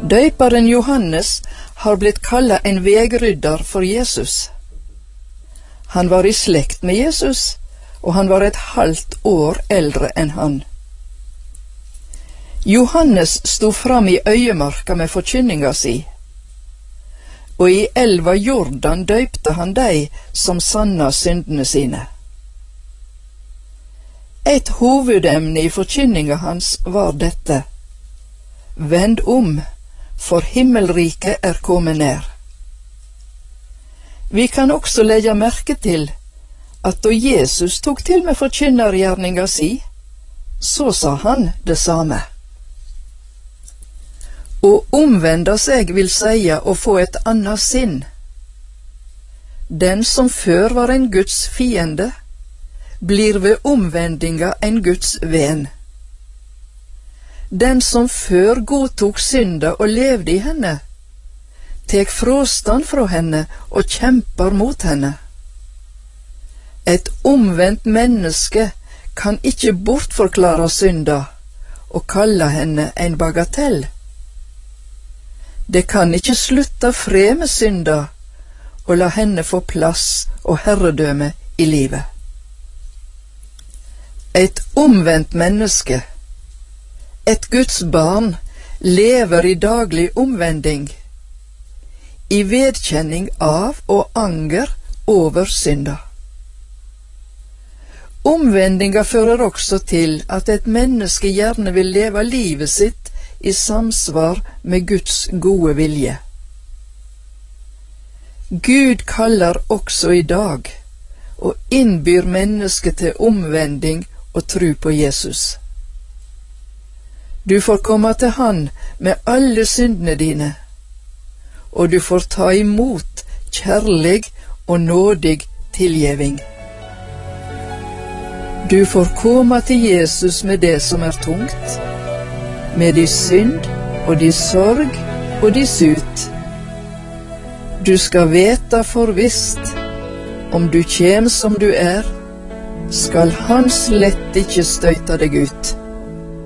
Døyparen Johannes har blitt kallet en vegrydder for Jesus. Han var i slekt med Jesus, og han var et halvt år eldre enn han. Johannes sto fram i øyemarka med forkynninga si, og i elva Jordan døypte han dei som sanna syndene sine. Et hovedemne i forkynninga hans var dette: Vend om, for himmelriket er kommet nær. Vi kan også legge merke til at da Jesus tok til med forkynnergjerninga si, så sa han det samme. Å omvende seg vil seie å få et annet sinn. Den som før var en Guds fiende, blir ved omvendinga en Guds venn. Den som før godtok synda og levde i henne, tek fråstand fra henne og kjempar mot henne. Et omvendt menneske kan ikke bortforklare synda og kalle henne en bagatell. Det kan ikke slutte fred med synda og la henne få plass og herredømme i livet. Et omvendt menneske, et Guds barn, lever i daglig omvending, i vedkjenning av og anger over synda. Omvendinga fører også til at et menneske gjerne vil leve livet sitt i samsvar med Guds gode vilje. Gud kaller også i dag og innbyr mennesket til omvending og tro på Jesus. Du får komme til Han med alle syndene dine, og du får ta imot kjærlig og nådig tilgjeving. Du får komme til Jesus med det som er tungt, med de synd og de sorg og de sut. Du skal veta forvisst, om du kjem som du er, skal Han slett ikke støyta deg ut.